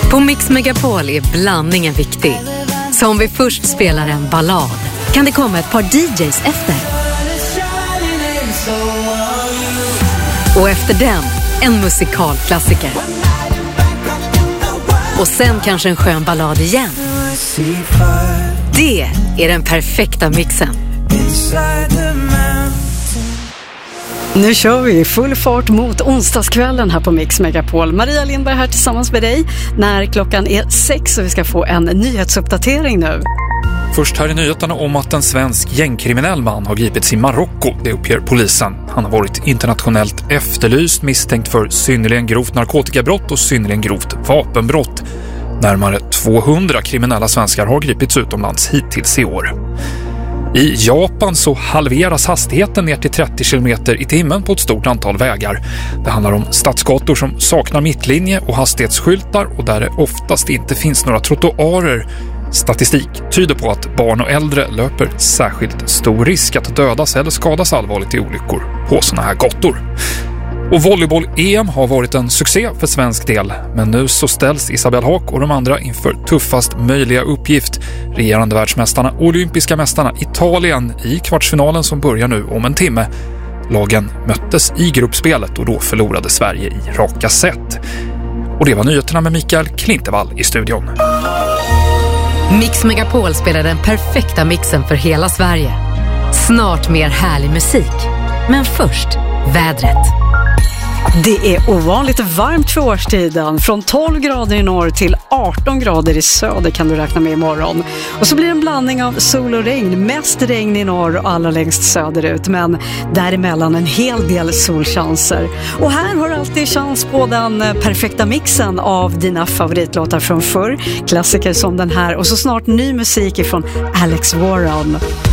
På Mix Megapol är blandningen viktig. Så om vi först spelar en ballad kan det komma ett par DJs efter. Och efter den, en musikalklassiker. Och sen kanske en skön ballad igen. Det är den perfekta mixen. Nu kör vi full fart mot onsdagskvällen här på Mix Megapol. Maria Lindberg här tillsammans med dig när klockan är 6 och vi ska få en nyhetsuppdatering nu. Först här i nyheterna om att en svensk gängkriminell man har gripits i Marocko, det uppger polisen. Han har varit internationellt efterlyst, misstänkt för synnerligen grovt narkotikabrott och synnerligen grovt vapenbrott. Närmare 200 kriminella svenskar har gripits utomlands hittills i år. I Japan så halveras hastigheten ner till 30 km i timmen på ett stort antal vägar. Det handlar om stadsgator som saknar mittlinje och hastighetsskyltar och där det oftast inte finns några trottoarer. Statistik tyder på att barn och äldre löper särskilt stor risk att dödas eller skadas allvarligt i olyckor på sådana här gator. Och volleyboll-EM har varit en succé för svensk del, men nu så ställs Isabelle Haak och de andra inför tuffast möjliga uppgift. Regerande världsmästarna och olympiska mästarna Italien i kvartsfinalen som börjar nu om en timme. Lagen möttes i gruppspelet och då förlorade Sverige i raka set. Och det var nyheterna med Mikael Klintevall i studion. Mix Megapol spelar den perfekta mixen för hela Sverige. Snart mer härlig musik. Men först, vädret. Det är ovanligt varmt för årstiden. Från 12 grader i norr till 18 grader i söder kan du räkna med imorgon. Och så blir det en blandning av sol och regn. Mest regn i norr och allra längst söderut. Men däremellan en hel del solchanser. Och här har du alltid chans på den perfekta mixen av dina favoritlåtar från förr. Klassiker som den här och så snart ny musik ifrån Alex Warren.